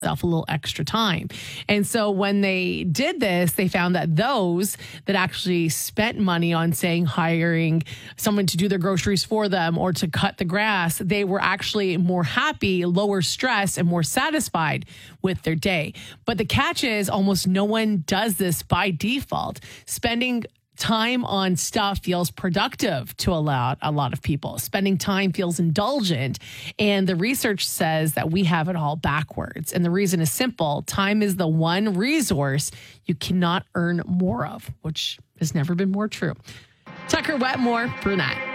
a little extra time. And so when they did this, they found that those that actually spent money on, saying, hiring someone to do their groceries for them or to cut the grass, they were actually more happy, lower stress, and more satisfied with their day. But the catch is almost no one does this by default. Spending time on stuff feels productive to a lot of people. Spending time feels indulgent. And the research says that we have it all backwards. And the reason is simple. Time is the one resource you cannot earn more of, which has never been more true. Tucker Wetmore, Brunette.